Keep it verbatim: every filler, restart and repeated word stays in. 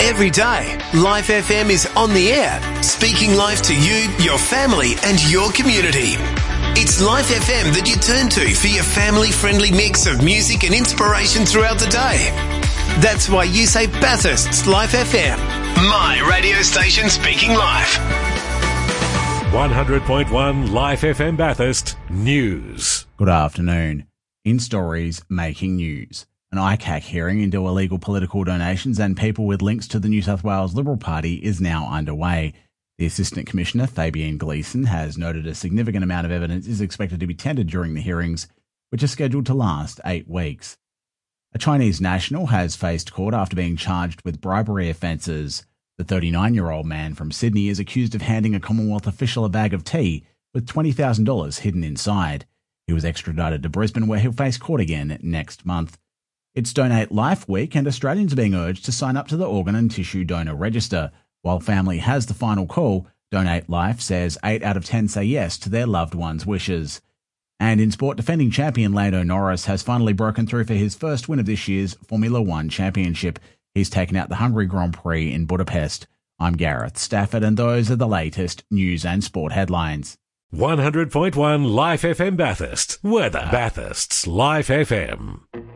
Every day, Life F M is on the air, speaking life to you, your family and your community. It's Life F M that you turn to for your family-friendly mix of music and inspiration throughout the day. That's why you say Bathurst's Life F M, my radio station speaking life. one hundred point one Life F M Bathurst News. Good afternoon. In stories making news. An I C A C hearing into illegal political donations and people with links to the New South Wales Liberal Party is now underway. The Assistant Commissioner, Fabienne Gleeson, has noted a significant amount of evidence is expected to be tendered during the hearings, which are scheduled to last eight weeks. A Chinese national has faced court after being charged with bribery offences. The thirty-nine-year-old man from Sydney is accused of handing a Commonwealth official a bag of tea with twenty thousand dollars hidden inside. He was extradited to Brisbane, where he'll face court again next month. It's Donate Life Week, and Australians are being urged to sign up to the Organ and Tissue Donor Register. While family has the final call, Donate Life says eight out of ten say yes to their loved one's wishes. And in sport, defending champion Lando Norris has finally broken through for his first win of this year's Formula One Championship. He's taken out the Hungary Grand Prix in Budapest. I'm Gareth Stafford, and those are the latest news and sport headlines. one hundred point one Life F M Bathurst. Weather. Bathurst's Life F M.